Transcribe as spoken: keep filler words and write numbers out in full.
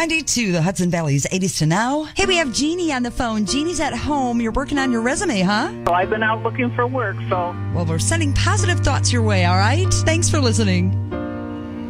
ninety-two, the Hudson Valley's eighties to now. Hey, we have Jeannie on the phone. Jeannie's at home. You're working on your resume, huh? So I've been out looking for work, so. Well, we're sending positive thoughts your way, all right? Thanks for listening.